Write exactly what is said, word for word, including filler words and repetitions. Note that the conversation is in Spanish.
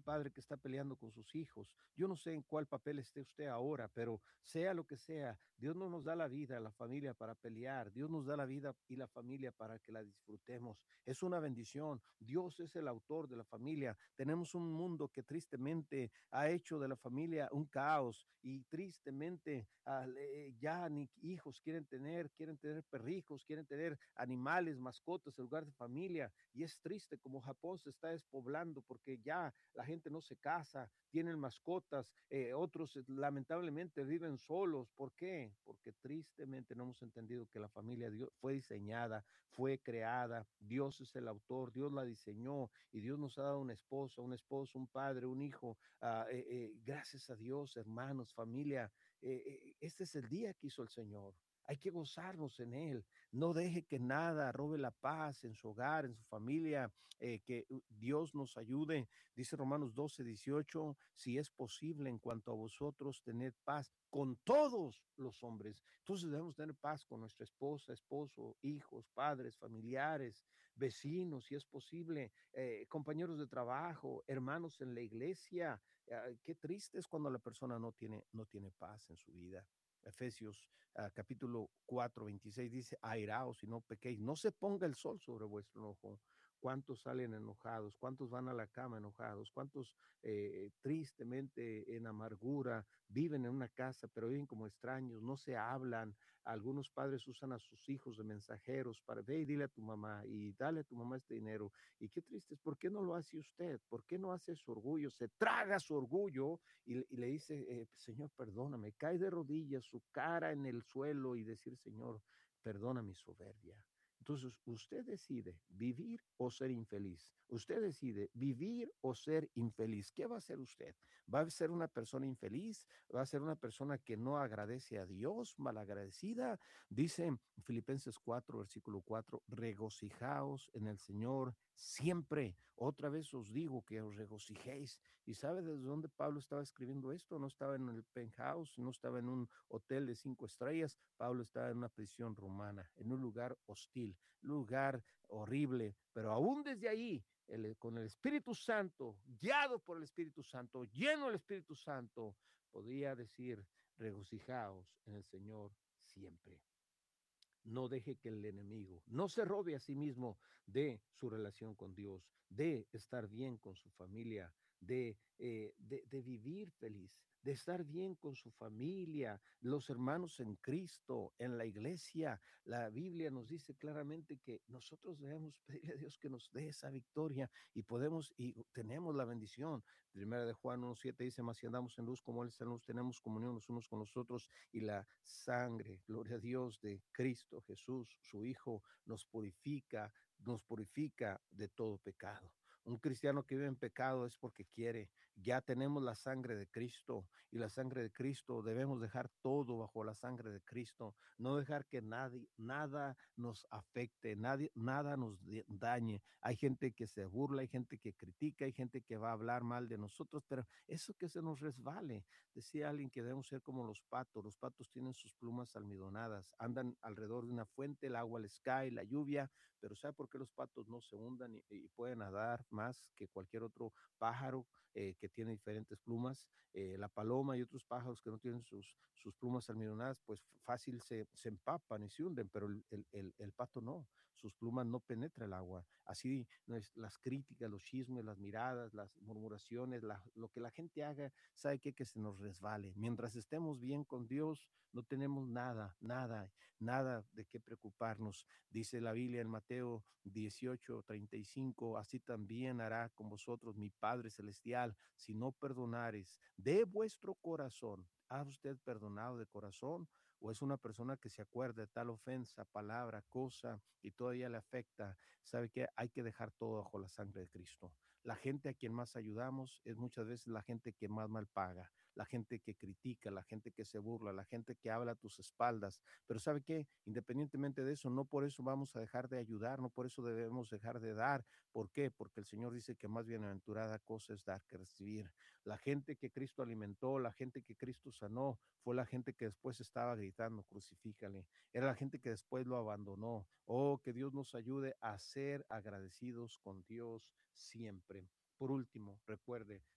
padre que está peleando con sus hijos. Yo no sé en cuál papel esté usted ahora, pero sea lo que sea, Dios no nos da la vida, la familia para pelear. Dios nos da la vida y la familia para que la disfrutemos. Es una bendición. Dios es el autor de la familia. Tenemos un mundo que tristemente ha hecho de la familia un caos y tristemente uh, le, ya ni hijos quieren tener, quieren tener perrijos, quieren tener animales, mascotas en lugar de familia. Y es triste como Japón se está despoblando porque ya la gente no se casa, tienen mascotas, eh, otros eh, lamentablemente viven solos. ¿Por qué? Porque tristemente no hemos entendido que la familia Dios fue diseñada, fue creada, Dios es el autor, Dios la diseñó y Dios nos ha dado una esposa, un esposo, un padre, un hijo. Uh, eh, eh, gracias a Dios, hermanos, familia, eh, eh, este es el día que hizo el Señor. Hay que gozarnos en él. No deje que nada robe la paz en su hogar, en su familia, eh, que Dios nos ayude. Dice Romanos doce, dieciocho, si es posible en cuanto a vosotros tener paz con todos los hombres. Entonces debemos tener paz con nuestra esposa, esposo, hijos, padres, familiares, vecinos, si es posible, eh, compañeros de trabajo, hermanos en la iglesia. Eh, qué triste es cuando la persona no tiene, no tiene paz en su vida. Efesios uh, capítulo cuatro, veintiséis dice, airaos y no pequéis, no se ponga el sol sobre vuestro enojo. ¿Cuántos salen enojados? ¿Cuántos van a la cama enojados? ¿Cuántos eh, tristemente en amargura viven en una casa, pero viven como extraños, no se hablan? Algunos padres usan a sus hijos de mensajeros para, ve y dile a tu mamá y dale a tu mamá este dinero. Y qué triste es, ¿por qué no lo hace usted? ¿Por qué no hace su orgullo? Se traga su orgullo y, y le dice, eh, Señor, perdóname, cae de rodillas, su cara en el suelo y decir, Señor, perdona mi soberbia. Entonces, usted decide vivir o ser infeliz. Usted decide vivir o ser infeliz. ¿Qué va a hacer usted? ¿Va a ser una persona infeliz? ¿Va a ser una persona que no agradece a Dios, malagradecida? Dice Filipenses cuatro, versículo cuatro, regocijaos en el Señor siempre. Otra vez os digo que os regocijéis. ¿Y sabe desde dónde Pablo estaba escribiendo esto? No estaba en el penthouse, no estaba en un hotel de cinco estrellas. Pablo estaba en una prisión romana, en un lugar hostil, lugar horrible, pero aún desde ahí, el, con el Espíritu Santo, guiado por el Espíritu Santo, lleno del Espíritu Santo, podía decir, regocijaos en el Señor siempre. No deje que el enemigo no se robe a sí mismo de su relación con Dios, de estar bien con su familia, de, eh, de, de vivir feliz, de estar bien con su familia, los hermanos en Cristo, en la iglesia. La Biblia nos dice claramente que nosotros debemos pedirle a Dios que nos dé esa victoria y podemos y tenemos la bendición. Primera de Juan uno siete dice, más si andamos en luz como Él está en luz, tenemos comunión los unos con los otros y la sangre, gloria a Dios, de Cristo Jesús, su Hijo, nos purifica, nos purifica de todo pecado. Un cristiano que vive en pecado es porque quiere. Ya tenemos la sangre de Cristo y la sangre de Cristo debemos dejar todo bajo la sangre de Cristo, no dejar que nadie, nada nos afecte, nadie, nada nos dañe. Hay gente que se burla, hay gente que critica, hay gente que va a hablar mal de nosotros, pero eso que se nos resbale. Decía alguien que debemos ser como los patos. Los patos tienen sus plumas almidonadas, andan alrededor de una fuente, el agua les cae, la lluvia, pero ¿sabe por qué los patos no se hundan y, y pueden nadar más que cualquier otro pájaro eh, que tiene diferentes plumas? Eh, la paloma y otros pájaros que no tienen sus, sus plumas almidonadas, pues fácil se, se empapan y se hunden, pero el, el, el, el pato no, sus plumas no penetran el agua. Así no es, las críticas, los chismes, las miradas, las murmuraciones, la, lo que la gente haga, ¿sabe qué? Que se nos resbale. Mientras estemos bien con Dios, no tenemos nada, nada, nada de qué preocuparnos. Dice la Biblia en Mateo dieciocho, treinta y cinco, así también hará con vosotros mi Padre Celestial, si no perdonares de vuestro corazón. ¿Ha usted perdonado de corazón o es una persona que se acuerda de tal ofensa, palabra, cosa y todavía le afecta? ¿Sabe qué? Hay que dejar todo bajo la sangre de Cristo. La gente a quien más ayudamos es muchas veces la gente que más mal paga, la gente que critica, la gente que se burla, la gente que habla a tus espaldas. Pero ¿sabe qué? Independientemente de eso, no por eso vamos a dejar de ayudar, no por eso debemos dejar de dar. ¿Por qué? Porque el Señor dice que más bienaventurada cosa es dar que recibir. La gente que Cristo alimentó, la gente que Cristo sanó, fue la gente que después estaba gritando, crucifícale. Era la gente que después lo abandonó. Oh, que Dios nos ayude a ser agradecidos con Dios siempre. Por último, recuerde,